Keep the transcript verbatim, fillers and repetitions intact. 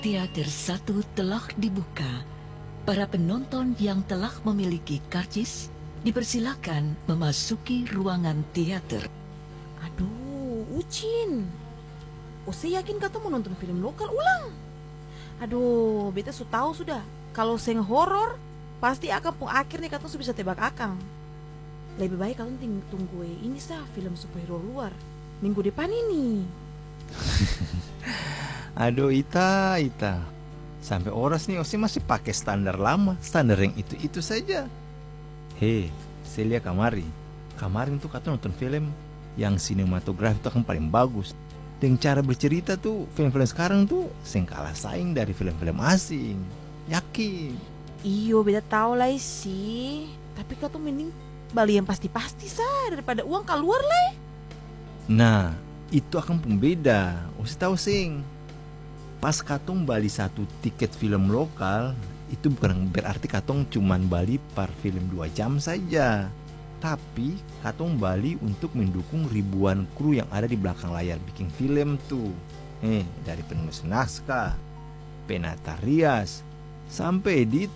Teater satu telah dibuka. Para penonton yang telah memiliki karcis dipersilakan memasuki ruangan teater. Aduh, Ucin. Ose yakin kata mau nonton film lokal ulang? Aduh, beta su tahu sudah. Kalau seng horor, pasti akan pun akhirnya kata su bisa tebak akang. Lebih baik kalian ting- tunggu ini sah film superhero luar minggu depan ini. Aduh Ita, Ita. Sampai oras nih Ose masih pakai standar lama, standar yang itu-itu saja. Hei, Celia kamari. Kemarin tuh kata nonton film yang sinematografi itu kan paling bagus. Dengan cara bercerita tuh, film-film sekarang tuh seng kalah saing dari film-film asing. Yakin. Iyo, beta tahu lah sih. Tapi kau tuh mending beli yang pasti-pasti sah daripada uang keluar lah. Nah, itu akan pembeda. Ose tahu sing. Pas katong bali satu tiket film lokal, itu bukan berarti katong cuman bali per film dua jam saja. Tapi katong bali untuk mendukung ribuan kru yang ada di belakang layar bikin film tuh. Eh, dari penulis naskah, penata rias, sampai editor.